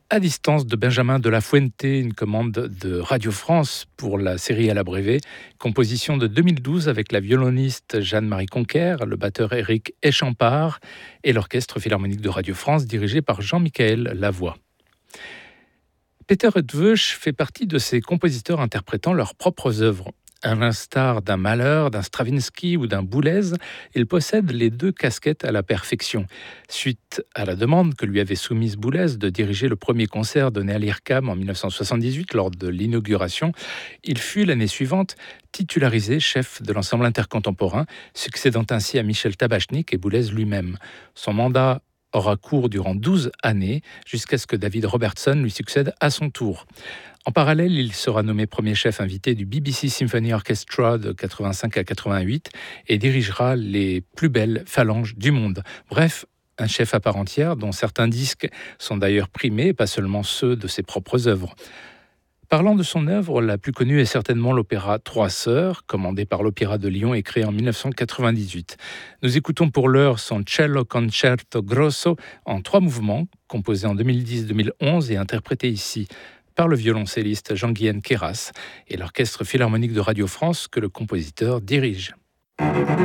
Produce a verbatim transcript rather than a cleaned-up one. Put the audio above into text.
À distance de Benjamin de la Fuente, une commande de Radio France pour la série à l'abrévé, composition de deux mille douze avec la violoniste Jeanne-Marie Conquer, le batteur Éric Echampard et l'orchestre philharmonique de Radio France dirigé par Jean-Michel Lavoie. Peter Eötvös fait partie de ces compositeurs interprétant leurs propres œuvres. À l'instar d'un Mahler, d'un Stravinsky ou d'un Boulez, il possède les deux casquettes à la perfection. Suite à la demande que lui avait soumise Boulez de diriger le premier concert donné à l'I R C A M en dix-neuf cent soixante-dix-huit lors de l'inauguration, il fut l'année suivante titularisé chef de l'ensemble intercontemporain, succédant ainsi à Michel Tabachnik et Boulez lui-même. Son mandat aura cours durant douze années, jusqu'à ce que David Robertson lui succède à son tour. En parallèle, il sera nommé premier chef invité du B B C Symphony Orchestra de quatre-vingt-cinq à quatre-vingt-huit et dirigera les plus belles phalanges du monde. Bref, un chef à part entière dont certains disques sont d'ailleurs primés, pas seulement ceux de ses propres œuvres. Parlant de son œuvre, la plus connue est certainement l'opéra Trois Sœurs, commandé par l'Opéra de Lyon et créé en dix-neuf cent quatre-vingt-dix-huit. Nous écoutons pour l'heure son Cello Concerto Grosso en trois mouvements, composé en deux mille dix deux mille onze et interprété ici par le violoncelliste Jean-Guyen Queyras et l'Orchestre philharmonique de Radio France que le compositeur dirige.